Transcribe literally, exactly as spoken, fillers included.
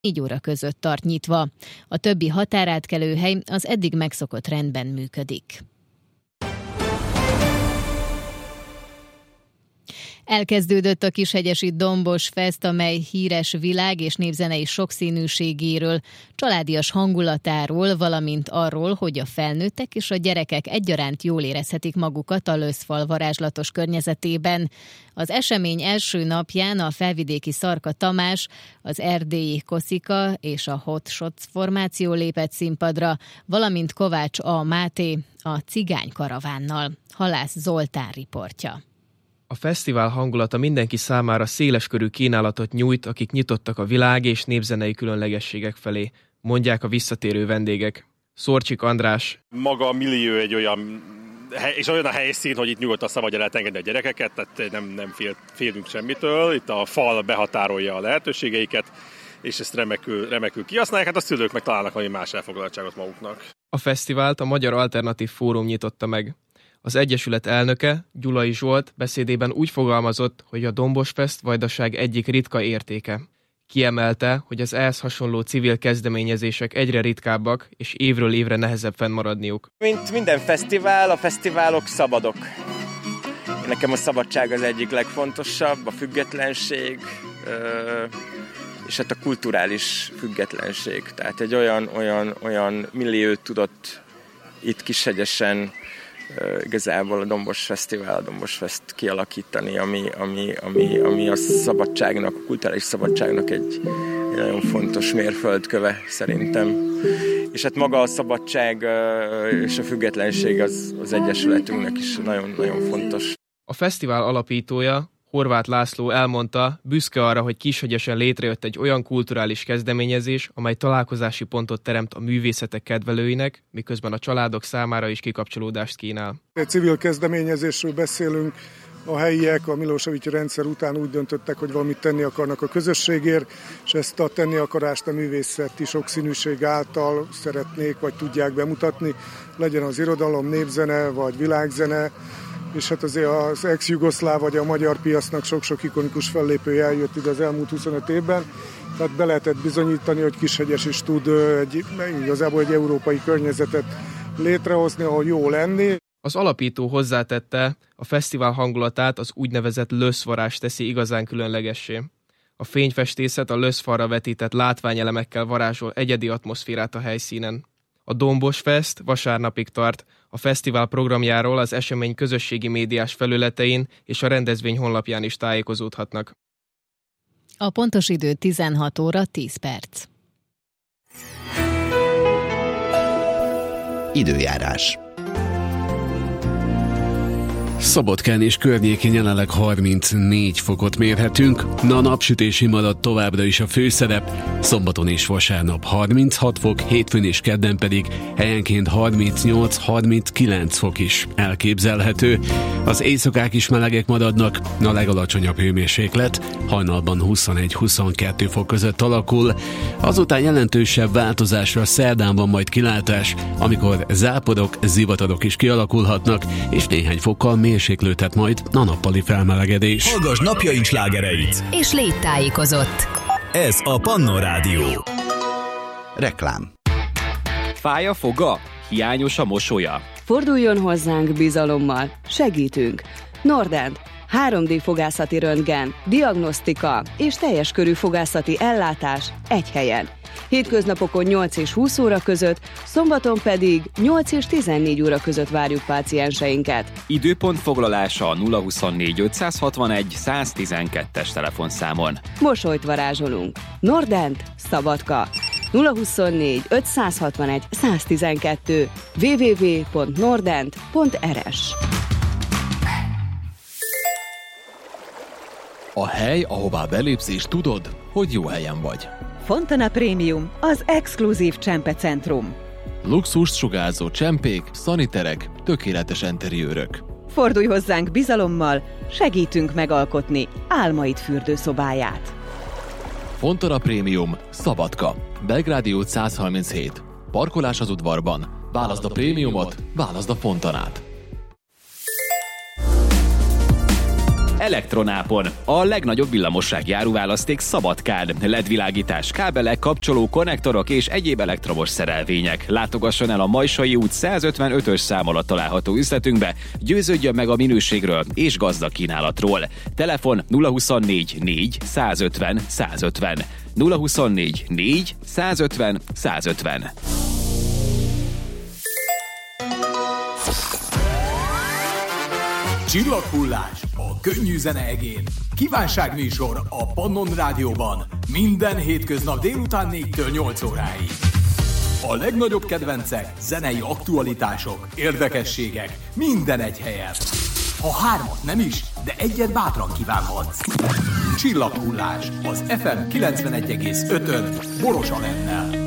négy óra között tart nyitva. A többi határátkelőhely az eddig megszokott rendben működik. Elkezdődött a Kishegyesi Dombos Fest, amely híres világ- és népzenei sokszínűségéről, családias hangulatáról, valamint arról, hogy a felnőttek és a gyerekek egyaránt jól érezhetik magukat a Löszfal varázslatos környezetében. Az esemény első napján a felvidéki Szarka Tamás, az erdélyi Koszika és a Hot Shots formáció lépett színpadra, valamint Kovács A. Máté a Cigány Karavánnal. Halász Zoltán riportja. A fesztivál hangulata mindenki számára széleskörű kínálatot nyújt, akik nyitottak a világ és népzenei különlegességek felé, mondják a visszatérő vendégek. Szorcsik András. Maga a millió egy olyan, és olyan a helyszín, hogy itt nyugodtan szabadja lehet engedni a gyerekeket, tehát nem, nem fél, félünk semmitől. Itt a fal behatárolja a lehetőségeiket, és ezt remekül, remekül kihasználják, hát a szülők meg találnak valami más elfoglaltságot maguknak. A fesztivált a Magyar Alternatív Fórum nyitotta meg. Az egyesület elnöke, Gyulai Zsolt beszédében úgy fogalmazott, hogy a Dombos Fest Vajdaság egyik ritka értéke. Kiemelte, hogy az ehhez hasonló civil kezdeményezések egyre ritkábbak, és évről évre nehezebb fennmaradniuk. Mint minden fesztivál, a fesztiválok szabadok. Nekem a szabadság az egyik legfontosabb, a függetlenség, és hát a kulturális függetlenség. Tehát egy olyan, olyan, olyan milliót tudott itt Kishegyesen igazából a Dombos Fesztivál, a Dombos Fest kialakítani, ami, ami, ami, ami a szabadságnak, a kulturális szabadságnak egy, egy nagyon fontos mérföldköve szerintem. És hát maga a szabadság és a függetlenség az, az egyesületünknek is nagyon-nagyon fontos. A fesztivál alapítója, Horváth László elmondta, büszke arra, hogy Kishegyesen létrejött egy olyan kulturális kezdeményezés, amely találkozási pontot teremt a művészetek kedvelőinek, miközben a családok számára is kikapcsolódást kínál. Egy civil kezdeményezésről beszélünk, a helyiek a Milosevic rendszer után úgy döntöttek, hogy valamit tenni akarnak a közösségért, és ezt a tenni akarást a művészeti sokszínűség által szeretnék, vagy tudják bemutatni, legyen az irodalom, népzene, vagy világzene, és hát azért az ex-jugoszláv vagy a magyar piacnak sok-sok ikonikus fellépője eljött ide az elmúlt huszonöt évben, tehát be lehetett bizonyítani, hogy Kishegyes is tud egy, igazából egy európai környezetet létrehozni, ahol jó lenni. Az alapító hozzátette, a fesztivál hangulatát az úgynevezett löszvarás teszi igazán különlegessé. A fényfestészet a löszfalra vetített látványelemekkel varázsol egyedi atmoszférát a helyszínen. A Dombos Fest vasárnapig tart. A fesztivál programjáról az esemény közösségi médiás felületein és a rendezvény honlapján is tájékozódhatnak. A pontos idő tizenhat óra tíz perc. Időjárás. Szabadkán és környékén jelenleg harmincnégy fokot mérhetünk, na a napsütési marad továbbra is a főszerep, szombaton és vasárnap harminchat fok, hétfőn és kedden pedig helyenként harmincnyolc-harminckilenc fok is elképzelhető. Az éjszakák is melegek maradnak, a legalacsonyabb hőmérséklet hajnalban huszonegy-huszonkettő fok között alakul, azután jelentősebb változásra szerdán van majd kilátás, amikor záporok, zivatarok is kialakulhatnak, és néhány fokkal mérséklődhet majd a nappali felmelegedés. Hallgass napjaink slágereit! És légy tájékozott! Ez a Pannon Rádió. Reklám. Fáj a foga? Hiányos a mosolya? Forduljon hozzánk bizalommal, segítünk. Nordent, három dé fogászati röntgen, diagnosztika és teljes körű fogászati ellátás egy helyen. Hétköznapokon nyolc és húsz óra között, szombaton pedig nyolc és tizennégy óra között várjuk pácienseinket. Időpont foglalása a nulla huszonnégy ötszázhatvanegy száztizenkettes telefonszámon. Mosolyt varázsolunk. Nordent, Szabadka. nulla huszonnégy ötszázhatvanegy száztizenkettő double-u double-u double-u pont nordent pont er es. A hely, ahová belépsz és tudod, hogy jó helyen vagy. Fontana Premium, az exkluzív csempecentrum. Luxust sugárzó csempék, szaniterek, tökéletes enteriőrök. Fordulj hozzánk bizalommal, segítünk megalkotni álmaid fürdőszobáját. Fontana Premium, Szabadka, Belgrádi út száz harminchét. Parkolás az udvarban. Válaszd a prémiumot, válaszd a Fontanát. Elektronápon, a legnagyobb villamossági áruválaszték Szabadkán, el é dé világítás, kábelek, kapcsoló, konnektorok és egyéb elektromos szerelvények. Látogasson el a Majsai út százötvenötös szám alatt található üzletünkbe, győződjön meg a minőségről és gazdag kínálatról. Telefon nulla huszonnégy négy százötven százötven. nulla huszonnégy négy százötven százötven. Csillaghullás a könnyű zene egén. Kívánságműsor a Pannon Rádióban. Minden hétköznap délután négytől nyolc óráig. A legnagyobb kedvencek, zenei aktualitások, érdekességek, minden egy helyen. Ha hármat nem is, de egyet bátran kívánhatsz. Csillaghullás az ef em kilencvenegy egész ötön Boros Alennel.